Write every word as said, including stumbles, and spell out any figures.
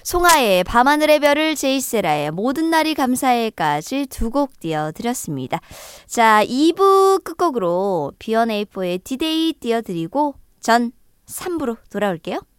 송하의 밤하늘의 별을, 제이세라의 모든 날이 감사해까지 두 곡 띄워드렸습니다. 자, 이 부 끝곡으로 비원에이포의 디데이 띄워드리고 전 삼 부로 돌아올게요.